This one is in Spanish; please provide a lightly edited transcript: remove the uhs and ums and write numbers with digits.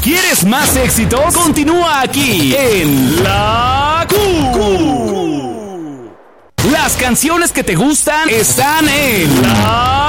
¿Quieres más éxitos? Continúa aquí en La Q. Las canciones que te gustan están en La